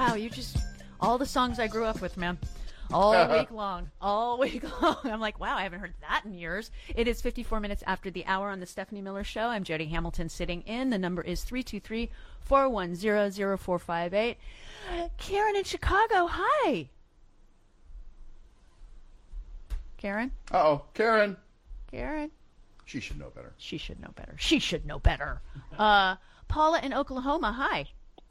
wow, you just, all the songs I grew up with, man. All week long. I'm like, wow, I haven't heard that in years. It is 54 minutes after the hour on the Stephanie Miller Show. I'm Jody Hamilton sitting in. The number is 323-410-0458. Karen in Chicago, hi. Karen? Uh-oh, Karen. Karen? She should know better. She should know better. She should know better. Paula in Oklahoma, hi.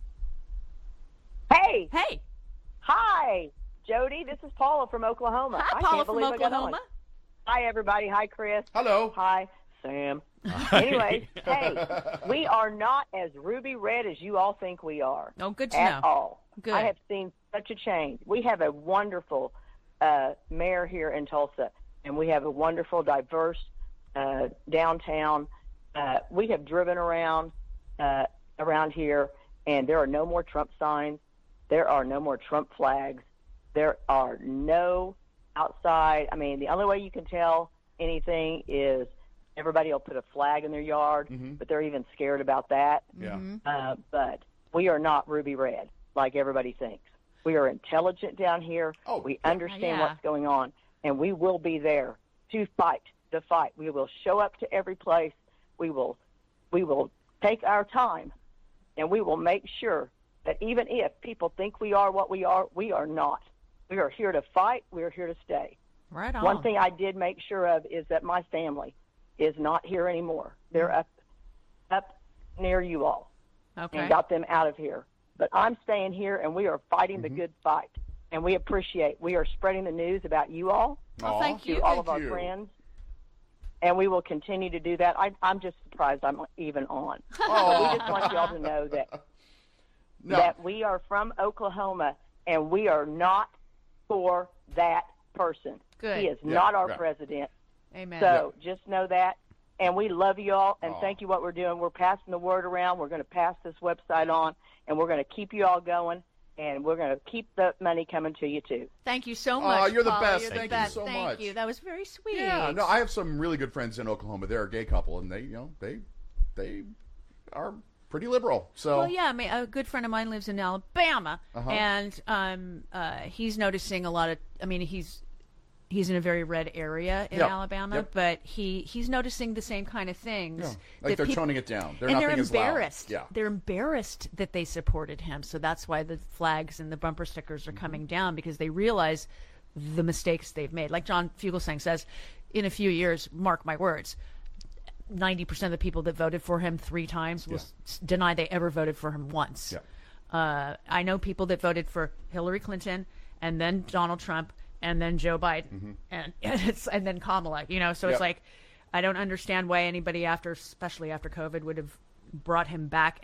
Hey. Hey. Hi, Jody. This is Paula from Oklahoma. Hi, Paula from Oklahoma. Hi, everybody. Hi, Chris. Hello. Hi, Sam. Anyways, hey, we are not as ruby red as you all think we are. Oh, good to at know. all. Good. I have seen such a change. We have a wonderful mayor here in Tulsa, and we have a wonderful, diverse downtown. We have driven around here, and there are no more Trump signs. There are no more Trump flags. There are no outside. I mean, the only way you can tell anything is everybody will put a flag in their yard, but they're even scared about that. Yeah. But we are not ruby red like everybody thinks. We are intelligent down here. Oh, we yeah. understand what's going on, and we will be there to fight the fight. We will show up to every place. We will take our time, and we will make sure that even if people think we are what we are not. We are here to fight. We are here to stay. Right on. One thing I did make sure of is that my family is not here anymore. They're up near you all, Okay. and got them out of here. But I'm staying here, and we are fighting the good fight. And we appreciate. We are spreading the news about you all Well, thank to you. all of our Thank you. friends. And we will continue to do that. I'm just surprised I'm even on. Oh. We just want you all to know that No. that we are from Oklahoma, and we are not for that person. Good. He is Yeah, not our right. president. Amen. So just know that. And we love you all, and Aw. thank you what we're doing. We're passing the word around. We're going to pass this website on, and we're going to keep you all going, and we're going to keep the money coming to you, too. Thank you so Aw, much. you're the Paula. best. You're the Thank you best. so Thank much. you. That was very sweet. Yeah, no, I have some really good friends in Oklahoma. They're a gay couple, and they are pretty liberal. So Well, yeah, I mean, a good friend of mine lives in Alabama, Uh-huh. and he's noticing a lot of. I mean, he's in a very red area in Yep, Alabama, yep. but he's noticing the same kind of things. yeah, that like they're peop- toning it down. They're and not they're being as loud. embarrassed. Yeah, They're embarrassed that they supported him, so that's why the flags and the bumper stickers Mm-hmm. are coming down, because they realize the mistakes they've made. Like John Fugelsang says, in a few years, mark my words, 90% of the people that voted for him 3 times will deny they ever voted for him once. Yeah. I know people that voted for Hillary Clinton and then Donald Trump and then Joe Biden and then Kamala. You know, so it's Yep. like, I don't understand why anybody especially after COVID, would have brought him back